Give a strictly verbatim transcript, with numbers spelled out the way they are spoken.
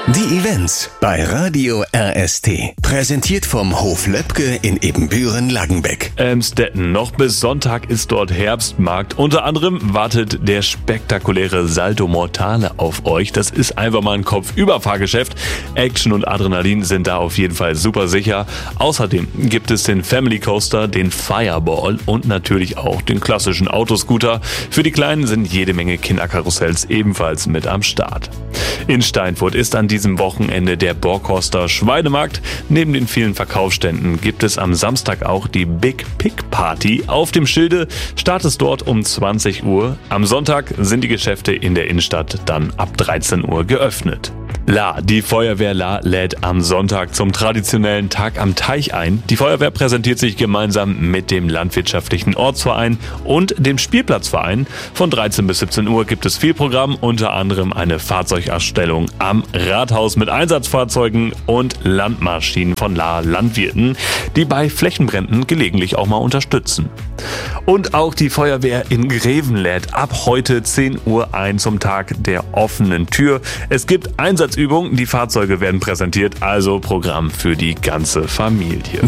Die Events bei Radio R S T. Präsentiert vom Hof Löbke in Ebenbüren-Langenbeck. Emstetten. Noch bis Sonntag ist dort Herbstmarkt. Unter anderem wartet der spektakuläre Salto Mortale auf euch. Das ist einfach mal ein Kopfüberfahrgeschäft. Action und Adrenalin sind da auf jeden Fall super sicher. Außerdem gibt es den Family Coaster, den Fireball und natürlich auch den klassischen Autoscooter. Für die Kleinen sind jede Menge Kinderkarussells ebenfalls mit am Start. In Steinfurt ist an diesem Wochenende der Borkhorster Schweinemarkt. Neben den vielen Verkaufsständen gibt es am Samstag auch die Big Pig Party. Auf dem Schilde startet es dort um zwanzig Uhr. Am Sonntag sind die Geschäfte in der Innenstadt dann ab dreizehn Uhr geöffnet. La, die Feuerwehr La lädt am Sonntag zum traditionellen Tag am Teich ein. Die Feuerwehr präsentiert sich gemeinsam mit dem landwirtschaftlichen Ortsverein und dem Spielplatzverein. Von dreizehn bis siebzehn Uhr gibt es viel Programm, unter anderem eine Fahrzeugausstellung am Rathaus mit Einsatzfahrzeugen und Landmaschinen von La Landwirten, die bei Flächenbränden gelegentlich auch mal unterstützen. Und auch die Feuerwehr in Greven lädt ab heute zehn Uhr ein zum Tag der offenen Tür. Es gibt Einsatzübungen, die Fahrzeuge werden präsentiert, also Programm für die ganze Familie.